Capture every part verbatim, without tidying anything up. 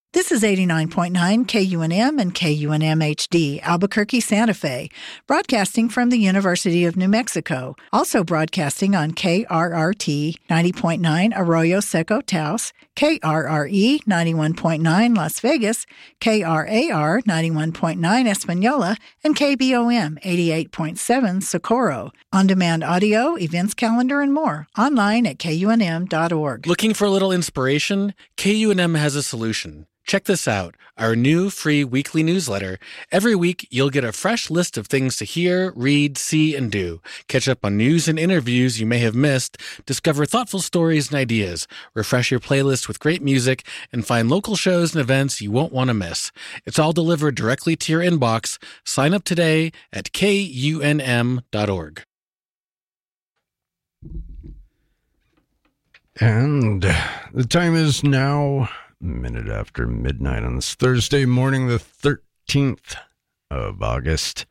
This is eighty-nine point nine K U N M and K U N M H D, Albuquerque, Santa Fe, broadcasting from the University of New Mexico. Also broadcasting on K R R T ninety point nine Arroyo Seco Taos, K R R E ninety-one point nine Las Vegas, K R A R ninety-one point nine Espanola, and K B O M eighty-eight point seven Socorro. On-demand audio, events calendar, and more. Online at K U N M dot org. Looking for a little inspiration? K U N M has a solution. Check this out, our new free weekly newsletter. Every week, you'll get a fresh list of things to hear, read, see, and do. Catch up on news and interviews you may have missed, discover thoughtful stories and ideas, refresh your playlist with great music, and find local shows and events you won't want to miss. It's all delivered directly to your inbox. Sign up today at K U N M dot org. And the time is now a minute after midnight on this Thursday morning, the thirteenth of August.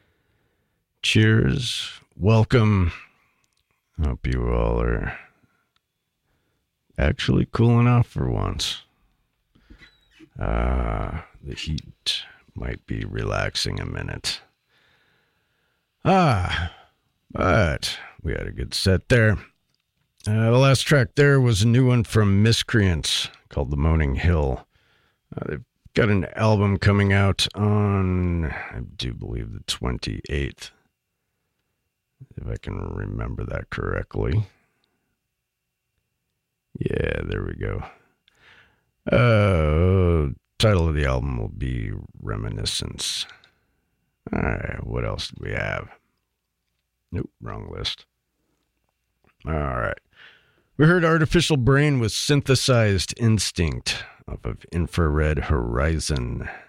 Cheers. Welcome. Hope you all are actually cool enough for once. Uh, the heat might be relaxing a minute. Ah, but we had a good set there. Uh, the last track there was a new one from Miscreants called The Moaning Hill. Uh, they've got an album coming out on, I do believe, the twenty-eighth. If I can remember that correctly. Yeah, there we go. Uh, title of the album will be Reminiscence. All right, what else do we have? Nope, wrong list. All right. We heard Artificial Brain with Synthesized Instinct off of Infrared Horizon.